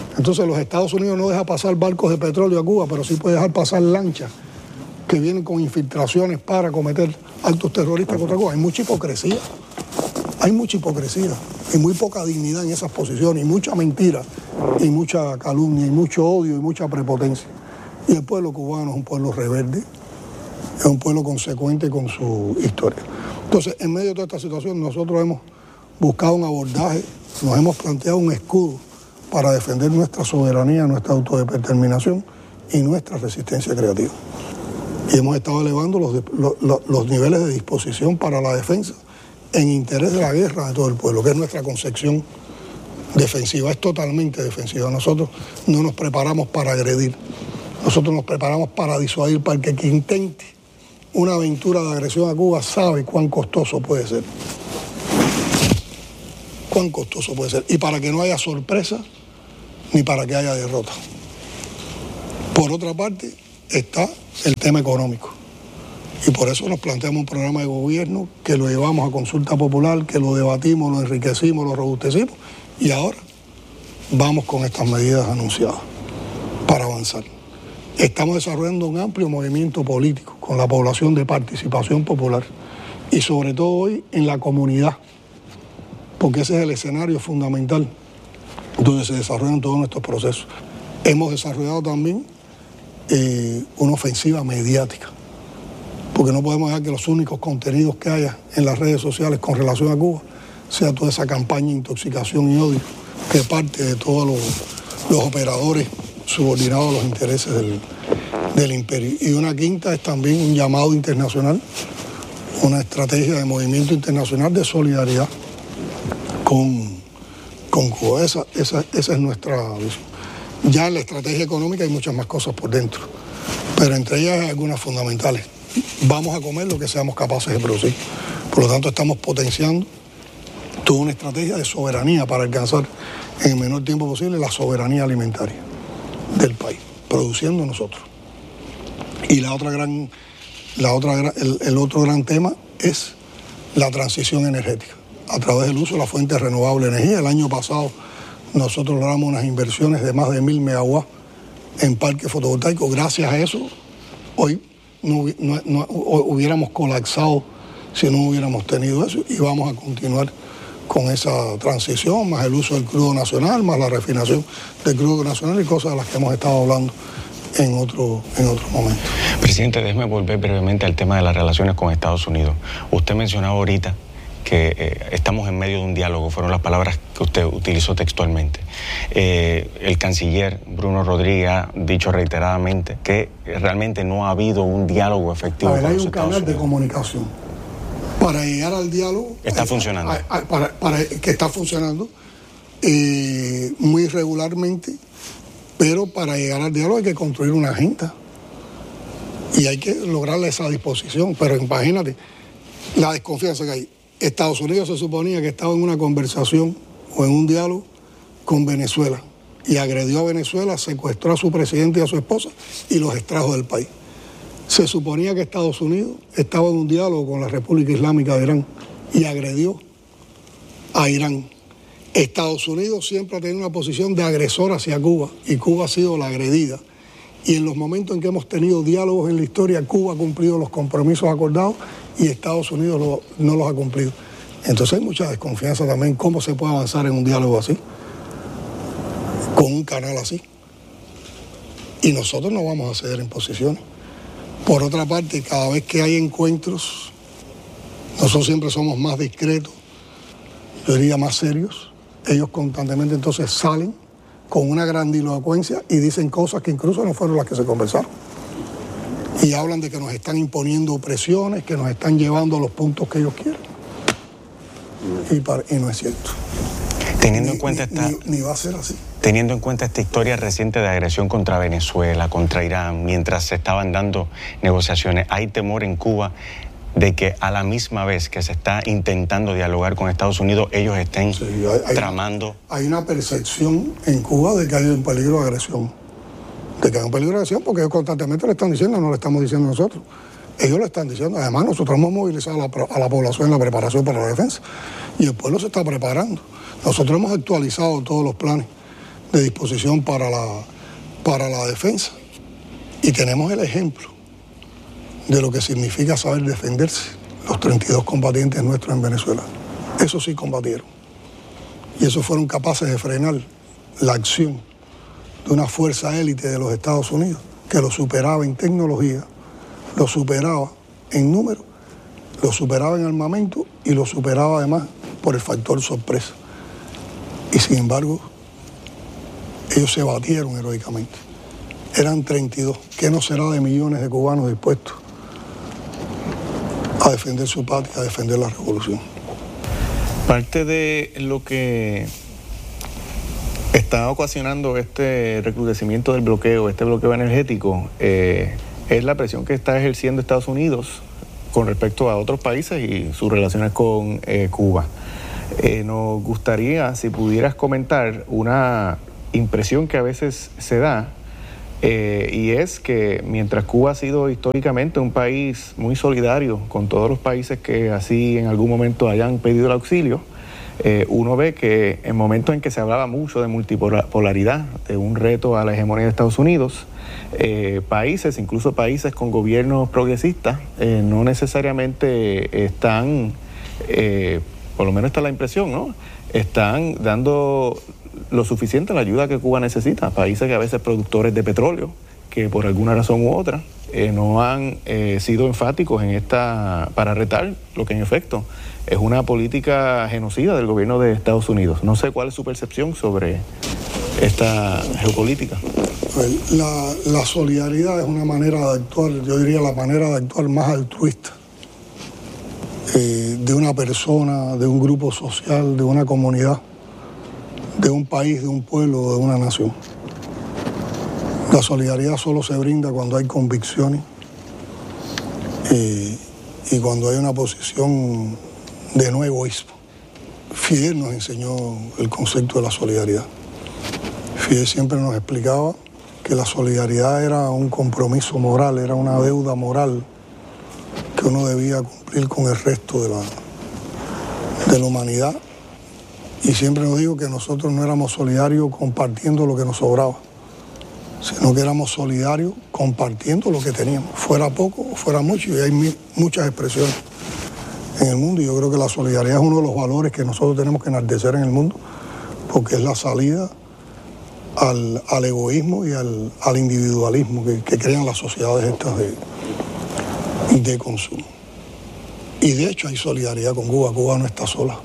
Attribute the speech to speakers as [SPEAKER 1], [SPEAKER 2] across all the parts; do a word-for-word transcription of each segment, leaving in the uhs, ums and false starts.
[SPEAKER 1] Entonces los Estados Unidos no dejan pasar barcos de petróleo a Cuba, pero sí puede dejar pasar lanchas que vienen con infiltraciones para cometer actos terroristas contra Cuba. Hay mucha hipocresía, hay mucha hipocresía y muy poca dignidad en esas posiciones, y mucha mentira, y mucha calumnia, y mucho odio, y mucha prepotencia. Y el pueblo cubano es un pueblo rebelde, es un pueblo consecuente con su historia. Entonces, en medio de toda esta situación, nosotros hemos buscado un abordaje, nos hemos planteado un escudo para defender nuestra soberanía, nuestra autodeterminación y nuestra resistencia creativa. Y hemos estado elevando los, los, los niveles de disposición para la defensa en interés de la guerra de todo el pueblo, que es nuestra concepción defensiva, es totalmente defensiva. Nosotros no nos preparamos para agredir, nosotros nos preparamos para disuadir, para que quien intente una aventura de agresión a Cuba sabe cuán costoso puede ser. Cuán costoso puede ser. Y para que no haya sorpresa, ni para que haya derrota. Por otra parte, está el tema económico. Y por eso nos planteamos un programa de gobierno que lo llevamos a consulta popular, que lo debatimos, lo enriquecimos, lo robustecimos. Y ahora vamos con estas medidas anunciadas para avanzar. Estamos desarrollando un amplio movimiento político con la población de participación popular y sobre todo hoy en la comunidad, porque ese es el escenario fundamental donde se desarrollan todos nuestros procesos. Hemos desarrollado también eh, una ofensiva mediática, porque no podemos dejar que los únicos contenidos que haya en las redes sociales con relación a Cuba sea toda esa campaña de intoxicación y odio que parte de todos los, los operadores subordinados a los intereses del, del imperio. Y una quinta es también un llamado internacional, una estrategia de movimiento internacional de solidaridad con, con Cuba. Esa, esa, esa es nuestra visión. Ya en la estrategia económica hay muchas más cosas por dentro, pero entre ellas hay algunas fundamentales. Vamos a comer lo que seamos capaces de producir. Por lo tanto, estamos potenciando toda una estrategia de soberanía para alcanzar en el menor tiempo posible la soberanía alimentaria del país, produciendo nosotros. Y la otra gran, la otra, el, el otro gran tema es la transición energética, a través del uso de la fuente renovable de energía. El año pasado nosotros logramos unas inversiones de más de mil megawatts en parques fotovoltaicos. Gracias a eso, hoy no, no, no hubiéramos colapsado si no hubiéramos tenido eso, y vamos a continuar con esa transición, más el uso del crudo nacional, más la refinación del crudo nacional y cosas de las que hemos estado hablando en otro, en otro momento.
[SPEAKER 2] Presidente, déjeme volver brevemente al tema de las relaciones con Estados Unidos. Usted mencionaba ahorita que eh, estamos en medio de un diálogo, fueron las palabras que usted utilizó textualmente. Eh, el canciller Bruno Rodríguez ha dicho reiteradamente que realmente no ha habido un diálogo efectivo.
[SPEAKER 1] A ver,
[SPEAKER 2] con
[SPEAKER 1] hay
[SPEAKER 2] los
[SPEAKER 1] un
[SPEAKER 2] Estados
[SPEAKER 1] canal
[SPEAKER 2] Unidos
[SPEAKER 1] de comunicación para llegar al diálogo.
[SPEAKER 2] Está
[SPEAKER 1] hay,
[SPEAKER 2] funcionando.
[SPEAKER 1] Hay, hay, para, para, que está funcionando eh, muy regularmente, pero para llegar al diálogo hay que construir una agenda y hay que lograr esa disposición. Pero imagínate la desconfianza que hay. Estados Unidos se suponía que estaba en una conversación o en un diálogo con Venezuela y agredió a Venezuela, secuestró a su presidente y a su esposa y los extrajo del país. Se suponía que Estados Unidos estaba en un diálogo con la República Islámica de Irán y agredió a Irán. Estados Unidos siempre ha tenido una posición de agresor hacia Cuba y Cuba ha sido la agredida. Y en los momentos en que hemos tenido diálogos en la historia, Cuba ha cumplido los compromisos acordados y Estados Unidos lo, no los ha cumplido. Entonces hay mucha desconfianza también. ¿Cómo se puede avanzar en un diálogo así? Con un canal así. Y nosotros no vamos a ceder en posiciones. Por otra parte, cada vez que hay encuentros, nosotros siempre somos más discretos, yo diría más serios. Ellos constantemente entonces salen con una grandilocuencia y dicen cosas que incluso no fueron las que se conversaron. Y hablan de que nos están imponiendo presiones, que nos están llevando a los puntos que ellos quieren. Y, para, y no es cierto.
[SPEAKER 2] Teniendo
[SPEAKER 1] ni,
[SPEAKER 2] en cuenta
[SPEAKER 1] ni,
[SPEAKER 2] esta...
[SPEAKER 1] Ni, ni va a ser así.
[SPEAKER 2] Teniendo en cuenta esta historia reciente de agresión contra Venezuela, contra Irán, mientras se estaban dando negociaciones, ¿hay temor en Cuba de que a la misma vez que se está intentando dialogar con Estados Unidos, ellos estén sí, hay, hay, tramando?
[SPEAKER 1] Hay una percepción en Cuba de que hay un peligro de agresión. De que hay un peligro de agresión porque ellos constantemente le están diciendo, no lo estamos diciendo nosotros. Ellos lo están diciendo. Además, nosotros hemos movilizado a la, a la población en la preparación para la defensa. Y el pueblo se está preparando. Nosotros hemos actualizado todos los planes de disposición para la, para la defensa. Y tenemos el ejemplo de lo que significa saber defenderse, los treinta y dos combatientes nuestros en Venezuela. Eso sí combatieron. Y esos fueron capaces de frenar la acción de una fuerza élite de los Estados Unidos que lo superaba en tecnología, lo superaba en número, lo superaba en armamento y lo superaba además por el factor sorpresa. Y sin embargo, ellos se batieron heroicamente. Eran treinta y dos. ¿Qué no será de millones de cubanos dispuestos a defender su patria, a defender la revolución?
[SPEAKER 3] Parte de lo que está ocasionando este recrudecimiento del bloqueo, este bloqueo energético, eh, es la presión que está ejerciendo Estados Unidos con respecto a otros países y sus relaciones con eh, Cuba. Eh, nos gustaría, si pudieras comentar, una impresión que a veces se da, eh, y es que mientras Cuba ha sido históricamente un país muy solidario con todos los países que así en algún momento hayan pedido el auxilio, eh, uno ve que en momentos en que se hablaba mucho de multipolaridad, de un reto a la hegemonía de Estados Unidos, eh, países, incluso países con gobiernos progresistas, eh, no necesariamente están, eh, por lo menos está la impresión, ¿no?, están dando lo suficiente la ayuda que Cuba necesita. Países que a veces productores de petróleo, que por alguna razón u otra eh, no han eh, sido enfáticos en esta, para retar lo que en efecto es una política genocida del gobierno de Estados Unidos. No sé cuál es su percepción sobre esta geopolítica.
[SPEAKER 1] La, la solidaridad es una manera de actuar, yo diría la manera de actuar más altruista eh, de una persona, de un grupo social, de una comunidad, de un país, de un pueblo, de una nación. La solidaridad solo se brinda cuando hay convicciones eh, y cuando hay una posición de no egoísmo. Fidel nos enseñó el concepto de la solidaridad. Fidel siempre nos explicaba que la solidaridad era un compromiso moral, era una deuda moral que uno debía cumplir con el resto de la, de la humanidad. Y siempre nos digo que nosotros no éramos solidarios compartiendo lo que nos sobraba, sino que éramos solidarios compartiendo lo que teníamos, fuera poco o fuera mucho, y hay mi, muchas expresiones en el mundo, y yo creo que la solidaridad es uno de los valores que nosotros tenemos que enaltecer en el mundo, porque es la salida al, al egoísmo y al, al individualismo que, que crean las sociedades estas de, de consumo. Y de hecho hay solidaridad con Cuba, Cuba no está sola.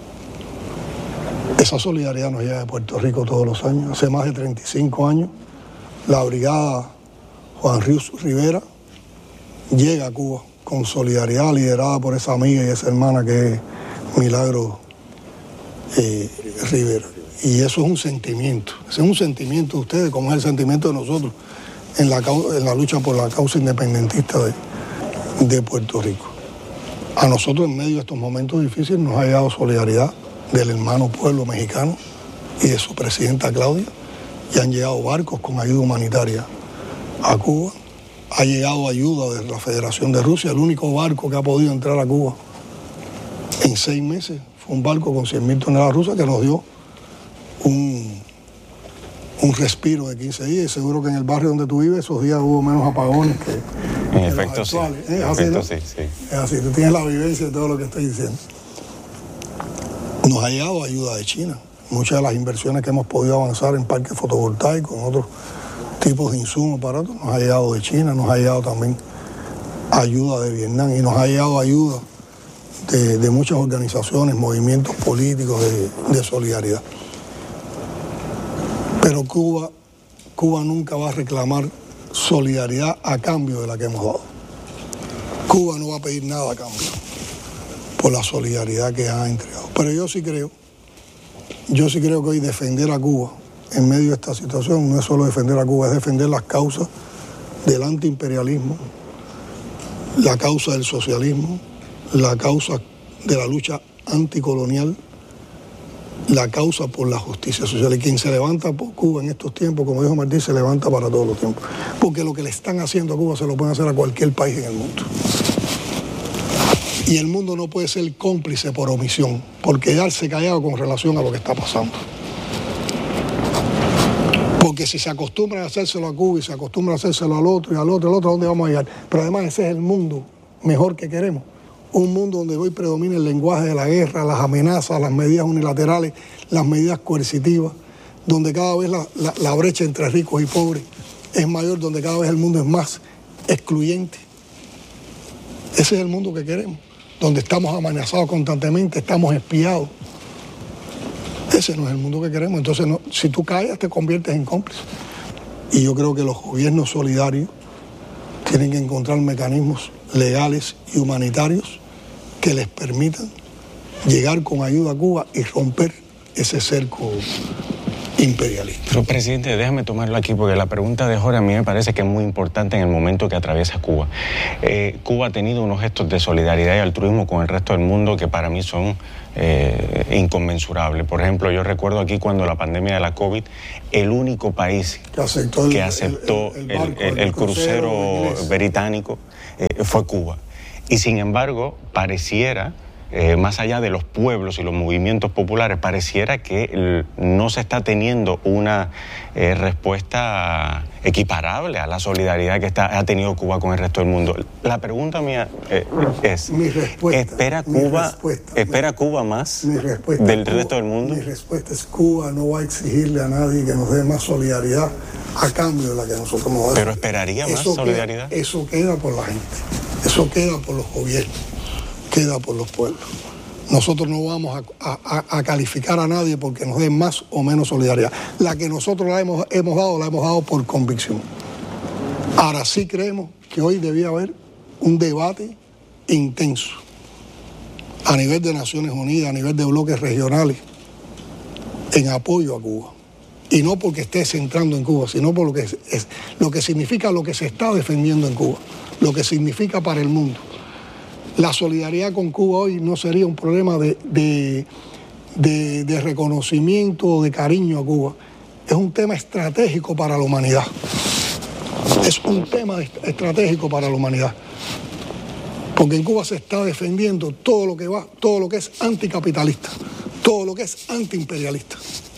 [SPEAKER 1] Esa solidaridad nos llega de Puerto Rico todos los años. Hace más de treinta y cinco años, la brigada Juan Ríos Rivera llega a Cuba con solidaridad liderada por esa amiga y esa hermana que es Milagro eh, Rivera. Y eso es un sentimiento, ese es un sentimiento de ustedes, como es el sentimiento de nosotros en la, en la lucha por la causa independentista de, de Puerto Rico. A nosotros en medio de estos momentos difíciles nos ha llegado solidaridad del hermano pueblo mexicano y de su presidenta Claudia, y han llegado barcos con ayuda humanitaria a Cuba. Ha llegado ayuda de la Federación de Rusia, el único barco que ha podido entrar a Cuba en seis meses fue un barco con cien mil toneladas rusas que nos dio un, un respiro de quince días, y seguro que en el barrio donde tú vives esos días hubo menos apagones que
[SPEAKER 2] en efecto sí,
[SPEAKER 1] ¿Es
[SPEAKER 2] en
[SPEAKER 1] así,
[SPEAKER 2] efecto
[SPEAKER 1] ¿no?
[SPEAKER 2] sí, sí.
[SPEAKER 1] Es así, tú tienes la vivencia de todo lo que estoy diciendo. Nos ha llegado ayuda de China. Muchas de las inversiones que hemos podido avanzar en parques fotovoltaicos, en otros tipos de insumos, aparatos, nos ha llegado de China, nos ha llegado también ayuda de Vietnam y nos ha llegado ayuda de, de muchas organizaciones, movimientos políticos de, de solidaridad. Pero Cuba, Cuba nunca va a reclamar solidaridad a cambio de la que hemos dado. Cuba no va a pedir nada a cambio por la solidaridad que ha entregado. Pero yo sí creo, yo sí creo que hoy defender a Cuba en medio de esta situación no es solo defender a Cuba, es defender las causas del antiimperialismo, la causa del socialismo, la causa de la lucha anticolonial, la causa por la justicia social. Y quien se levanta por Cuba en estos tiempos, como dijo Martí, se levanta para todos los tiempos. Porque lo que le están haciendo a Cuba se lo pueden hacer a cualquier país en el mundo. Y el mundo no puede ser cómplice por omisión, por quedarse callado con relación a lo que está pasando. Porque si se acostumbran a hacérselo a Cuba y se acostumbran a hacérselo al otro y al otro y al otro, ¿a dónde vamos a llegar? Pero además ese es el mundo mejor que queremos. Un mundo donde hoy predomina el lenguaje de la guerra, las amenazas, las medidas unilaterales, las medidas coercitivas, donde cada vez la, la, la brecha entre ricos y pobres es mayor, donde cada vez el mundo es más excluyente. Ese es el mundo que queremos, donde estamos amenazados constantemente, estamos espiados. Ese no es el mundo que queremos. Entonces, no, si tú callas, te conviertes en cómplice. Y yo creo que los gobiernos solidarios tienen que encontrar mecanismos legales y humanitarios que les permitan llegar con ayuda a Cuba y romper ese cerco imperialista.
[SPEAKER 2] Pero, presidente, déjame tomarlo aquí porque la pregunta de Jorge a mí me parece que es muy importante en el momento que atraviesa Cuba. Eh, Cuba ha tenido unos gestos de solidaridad y altruismo con el resto del mundo que para mí son eh, inconmensurables. Por ejemplo, yo recuerdo aquí cuando la pandemia de la COVID, el único país
[SPEAKER 1] que aceptó el,
[SPEAKER 2] que aceptó el, el, el, barco, el, el crucero, crucero británico eh, fue Cuba. Y sin embargo, pareciera... Eh, más allá de los pueblos y los movimientos populares, pareciera que el, no se está teniendo una eh, respuesta equiparable a la solidaridad que está, ha tenido Cuba con el resto del mundo. La pregunta mía eh, es,
[SPEAKER 1] mi respuesta,
[SPEAKER 2] ¿espera Cuba,
[SPEAKER 1] respuesta,
[SPEAKER 2] ¿espera
[SPEAKER 1] mi,
[SPEAKER 2] Cuba más
[SPEAKER 1] mi respuesta,
[SPEAKER 2] del
[SPEAKER 1] Cuba,
[SPEAKER 2] resto del mundo?
[SPEAKER 1] Mi respuesta es: Cuba no va a exigirle a nadie que nos dé más solidaridad a cambio de la que nosotros nos damos.
[SPEAKER 2] ¿Pero esperaría más
[SPEAKER 1] eso
[SPEAKER 2] solidaridad?
[SPEAKER 1] Queda, eso queda por la gente, eso queda por los gobiernos, queda por los pueblos. Nosotros no vamos a, a, a calificar a nadie porque nos den más o menos solidaridad. La que nosotros la hemos, hemos dado, la hemos dado por convicción. Ahora sí creemos que hoy debía haber un debate intenso a nivel de Naciones Unidas, a nivel de bloques regionales, en apoyo a Cuba. Y no porque esté centrando en Cuba, sino por lo que, es, es, lo que significa lo que se está defendiendo en Cuba, lo que significa para el mundo. La solidaridad con Cuba hoy no sería un problema de, de, de, de reconocimiento o de cariño a Cuba. Es un tema estratégico para la humanidad. Es un tema estratégico para la humanidad. Porque en Cuba se está defendiendo todo lo que va, todo lo que es anticapitalista, todo lo que es antiimperialista.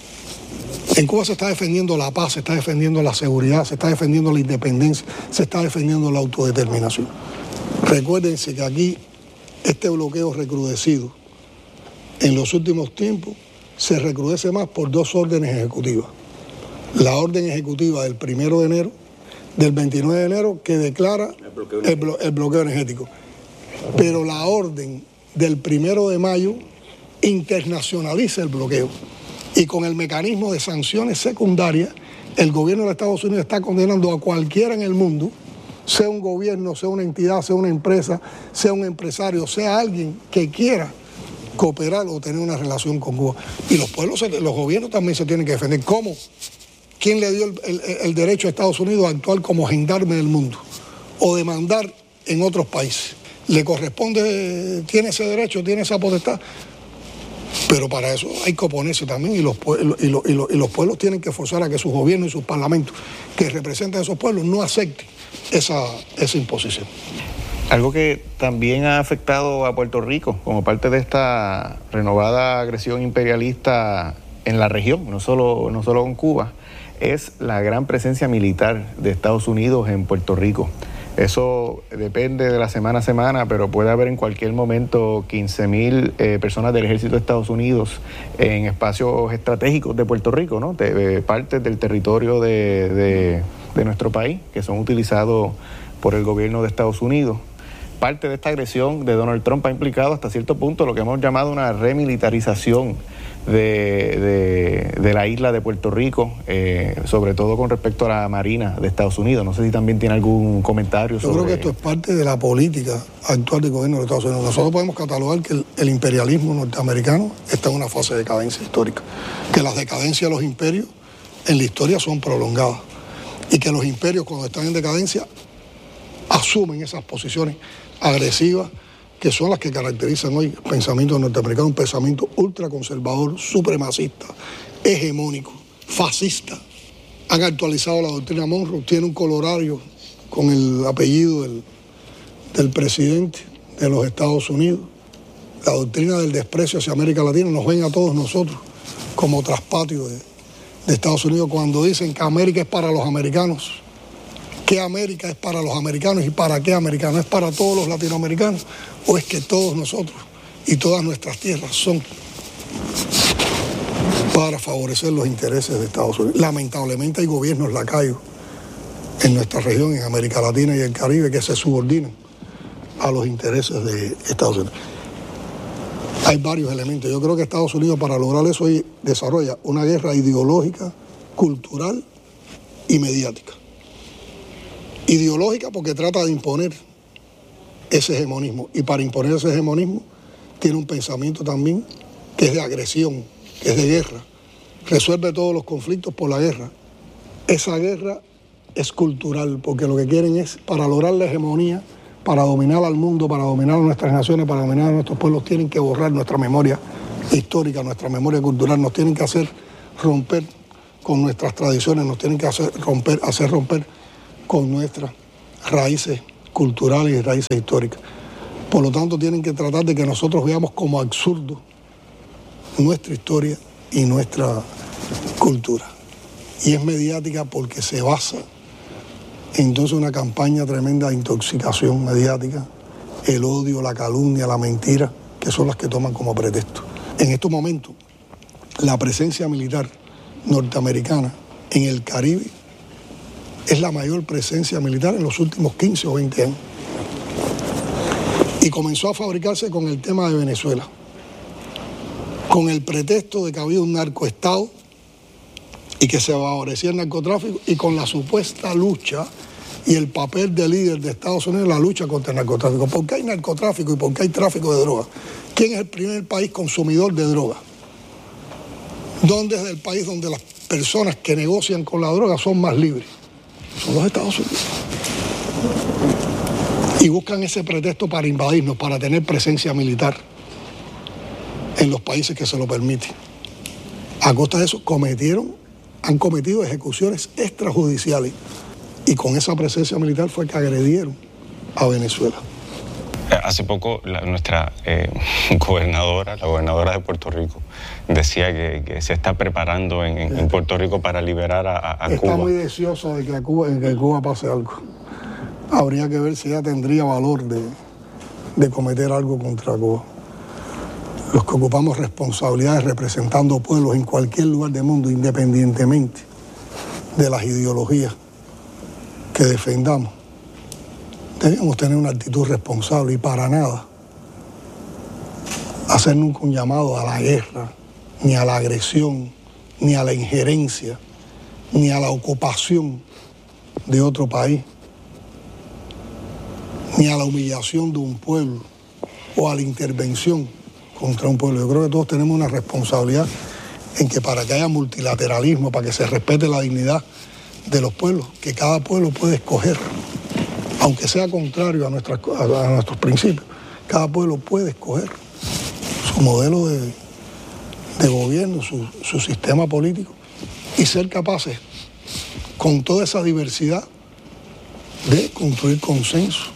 [SPEAKER 1] En Cuba se está defendiendo la paz, se está defendiendo la seguridad, se está defendiendo la independencia, se está defendiendo la autodeterminación. Recuérdense que aquí este bloqueo recrudecido en los últimos tiempos se recrudece más por dos órdenes ejecutivas. La orden ejecutiva del primero de enero, del veintinueve de enero, que declara el bloqueo, el blo- el bloqueo energético. Pero la orden del primero de mayo internacionaliza el bloqueo. Y con el mecanismo de sanciones secundarias, el gobierno de Estados Unidos está condenando a cualquiera en el mundo, sea un gobierno, sea una entidad, sea una empresa, sea un empresario, sea alguien que quiera cooperar o tener una relación con Cuba. Y los pueblos, los gobiernos también se tienen que defender. ¿Cómo? ¿Quién le dio el, el, el derecho a Estados Unidos a actuar como gendarme del mundo o demandar en otros países? ¿Le corresponde, tiene ese derecho, tiene esa potestad? Pero para eso hay que oponerse también y los, pueblos, y, los, y, los, y los pueblos tienen que forzar a que sus gobiernos y sus parlamentos que representan a esos pueblos no acepten esa, esa imposición.
[SPEAKER 3] Algo que también ha afectado a Puerto Rico como parte de esta renovada agresión imperialista en la región, no solo, no solo con Cuba, es la gran presencia militar de Estados Unidos en Puerto Rico. Eso depende de la semana a semana, pero puede haber en cualquier momento quince mil eh, personas del Ejército de Estados Unidos en espacios estratégicos de Puerto Rico, ¿no? De, de partes del territorio de, de, de nuestro país que son utilizados por el gobierno de Estados Unidos. Parte de esta agresión de Donald Trump ha implicado hasta cierto punto lo que hemos llamado una remilitarización de, de, de la isla de Puerto Rico, eh, sobre todo con respecto a la Marina de Estados Unidos. No sé si también tiene algún comentario sobre...
[SPEAKER 1] Yo creo que esto es parte de la política actual del gobierno de Estados Unidos. Nosotros podemos catalogar que el, el imperialismo norteamericano está en una fase de decadencia histórica, que las decadencias de los imperios en la historia son prolongadas y que los imperios cuando están en decadencia asumen esas posiciones agresivas que son las que caracterizan hoy el pensamiento norteamericano, un pensamiento ultraconservador, supremacista, hegemónico, fascista. Han actualizado la doctrina Monroe, tiene un colorario con el apellido del, del presidente de los Estados Unidos. La doctrina del desprecio hacia América Latina nos ven a todos nosotros como traspatio de, de Estados Unidos cuando dicen que América es para los americanos. ¿Qué América es para los americanos y para qué americanos? ¿Es para todos los latinoamericanos o es que todos nosotros y todas nuestras tierras son para favorecer los intereses de Estados Unidos? Lamentablemente hay gobiernos lacayos en nuestra región, en América Latina y el Caribe, que se subordinan a los intereses de Estados Unidos. Hay varios elementos. Yo creo que Estados Unidos, para lograr eso, desarrolla una guerra ideológica, cultural y mediática. Ideológica porque trata de imponer ese hegemonismo, y para imponer ese hegemonismo tiene un pensamiento también que es de agresión, que es de guerra. Resuelve todos los conflictos por la guerra. Esa guerra es cultural, porque lo que quieren es, para lograr la hegemonía, para dominar al mundo, para dominar a nuestras naciones, para dominar a nuestros pueblos, tienen que borrar nuestra memoria histórica, nuestra memoria cultural, nos tienen que hacer romper con nuestras tradiciones, nos tienen que hacer romper, hacer romper con nuestras raíces culturales y raíces históricas. Por lo tanto, tienen que tratar de que nosotros veamos como absurdo nuestra historia y nuestra cultura. Y es mediática porque se basa entonces una campaña tremenda de intoxicación mediática, el odio, la calumnia, la mentira, que son las que toman como pretexto. En estos momentos, la presencia militar norteamericana en el Caribe es la mayor presencia militar en los últimos quince o veinte años. Y comenzó a fabricarse con el tema de Venezuela, con el pretexto de que había un narcoestado y que se favorecía el narcotráfico, y con la supuesta lucha y el papel de líder de Estados Unidos en la lucha contra el narcotráfico. ¿Por qué hay narcotráfico y por qué hay tráfico de drogas? ¿Quién es el primer país consumidor de drogas? ¿Dónde es el país donde las personas que negocian con la droga son más libres? Son los Estados Unidos. Y buscan ese pretexto para invadirnos, para tener presencia militar en los países que se lo permiten. A costa de eso cometieron, han cometido ejecuciones extrajudiciales, y con esa presencia militar fue que agredieron a Venezuela.
[SPEAKER 2] Hace poco la, nuestra eh, gobernadora, la gobernadora de Puerto Rico, decía que, que se está preparando en, en, en Puerto Rico para liberar a, a
[SPEAKER 1] está
[SPEAKER 2] Cuba.
[SPEAKER 1] Está muy deseosa de que a Cuba, de que Cuba pase algo. Habría que ver si ella tendría valor de, de cometer algo contra Cuba. Los que ocupamos responsabilidades representando pueblos en cualquier lugar del mundo, independientemente de las ideologías que defendamos, debemos tener una actitud responsable y para nada hacer nunca un llamado a la guerra, ni a la agresión, ni a la injerencia, ni a la ocupación de otro país, ni a la humillación de un pueblo o a la intervención contra un pueblo. Yo creo que todos tenemos una responsabilidad en que para que haya multilateralismo, para que se respete la dignidad de los pueblos, que cada pueblo puede escoger, aunque sea contrario a, nuestras, a nuestros principios, cada pueblo puede escoger su modelo de, de gobierno, su, su sistema político, y ser capaces, con toda esa diversidad, de construir consenso.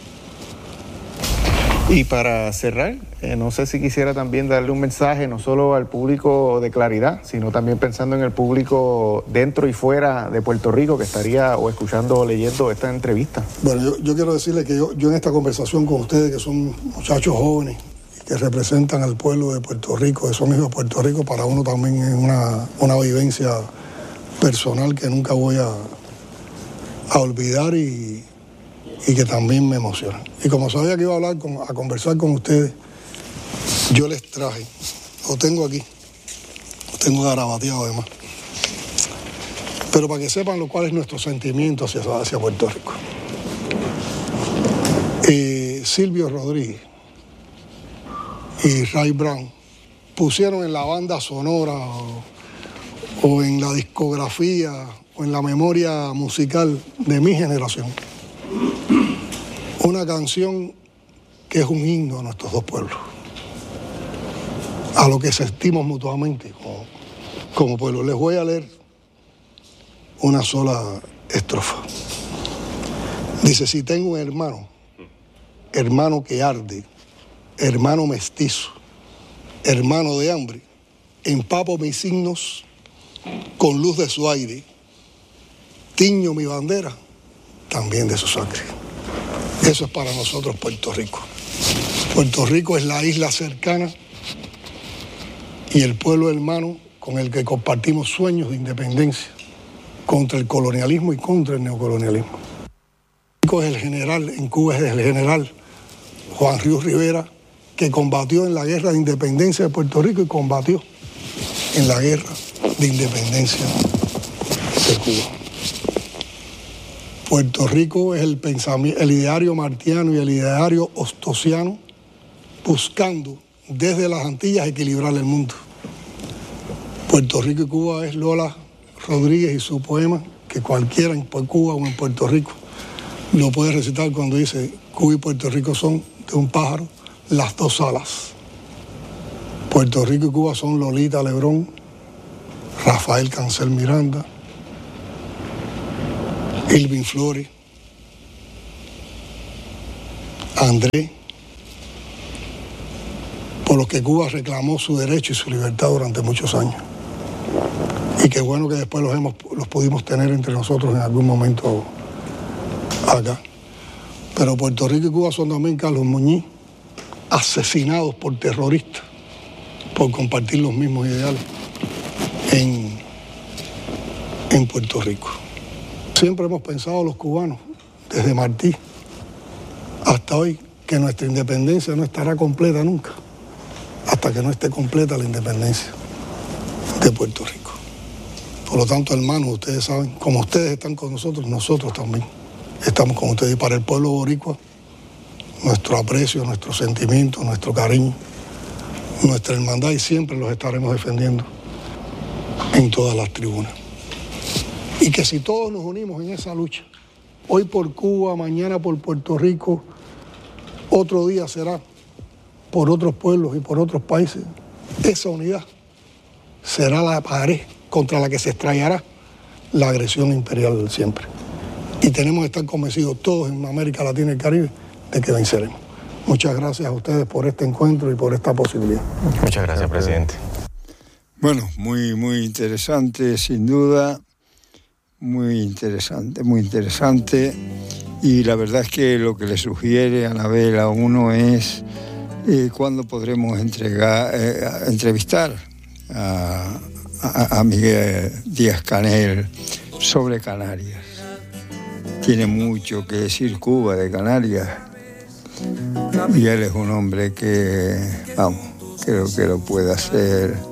[SPEAKER 3] Y para cerrar, eh, no sé si quisiera también darle un mensaje no solo al público de Claridad, sino también pensando en el público dentro y fuera de Puerto Rico que estaría o escuchando o leyendo esta entrevista.
[SPEAKER 1] Bueno, yo, yo quiero decirle que yo, yo en esta conversación con ustedes, que son muchachos jóvenes, que representan al pueblo de Puerto Rico, que son hijos de Puerto Rico, para uno también es una, una vivencia personal que nunca voy a, a olvidar y... y que también me emociona. Y como sabía que iba a hablar, con, a conversar con ustedes, yo les traje, lo tengo aquí, lo tengo garabateado además, pero para que sepan lo cual es nuestro sentimiento hacia, hacia Puerto Rico. Eh, Silvio Rodríguez y Ray Brown pusieron en la banda sonora o, o en la discografía o en la memoria musical de mi generación una canción que es un himno a nuestros dos pueblos, a lo que sentimos mutuamente como, como pueblo. Les voy a leer una sola estrofa. Dice: si tengo un hermano, hermano que arde, hermano mestizo, hermano de hambre, empapo mis signos con luz de su aire, tiño mi bandera también de su sangre. Eso es para nosotros Puerto Rico. Puerto Rico es la isla cercana y el pueblo hermano con el que compartimos sueños de independencia contra el colonialismo y contra el neocolonialismo. Puerto Rico es el general, en Cuba es el general Juan Ríos Rivera, que combatió en la guerra de independencia de Puerto Rico y combatió en la guerra de independencia de Cuba. Puerto Rico es el pensamiento, el ideario martiano y el ideario ostosiano, buscando desde las Antillas equilibrar el mundo. Puerto Rico y Cuba es Lola Rodríguez y su poema, que cualquiera en Cuba o en Puerto Rico lo puede recitar cuando dice: Cuba y Puerto Rico son de un pájaro las dos alas. Puerto Rico y Cuba son Lolita Lebrón, Rafael Cancel Miranda, Irving Flores, Andrés, por los que Cuba reclamó su derecho y su libertad durante muchos años. Y qué bueno que después los, hemos, los pudimos tener entre nosotros en algún momento acá. Pero Puerto Rico y Cuba son también Carlos Muñiz, asesinados por terroristas por compartir los mismos ideales en, en Puerto Rico. Siempre hemos pensado los cubanos, desde Martí hasta hoy, que nuestra independencia no estará completa nunca, hasta que no esté completa la independencia de Puerto Rico. Por lo tanto, hermanos, ustedes saben, como ustedes están con nosotros, nosotros también estamos con ustedes. Y para el pueblo boricua, nuestro aprecio, nuestro sentimiento, nuestro cariño, nuestra hermandad, y siempre los estaremos defendiendo en todas las tribunas. Y que si todos nos unimos en esa lucha, hoy por Cuba, mañana por Puerto Rico, otro día será por otros pueblos y por otros países, esa unidad será la pared contra la que se estrellará la agresión imperial siempre. Y tenemos que estar convencidos todos en América Latina y el Caribe de que venceremos. Muchas gracias a ustedes por este encuentro y por esta posibilidad.
[SPEAKER 2] Muchas gracias, presidente.
[SPEAKER 4] Bueno, muy, muy interesante, sin duda. Muy interesante, muy interesante. Y la verdad es que lo que le sugiere Anabel a uno es eh, cuándo podremos entregar, eh, entrevistar a, a, a Miguel Díaz-Canel sobre Canarias. Tiene mucho que decir Cuba de Canarias. Y él es un hombre que, vamos, creo que lo puede hacer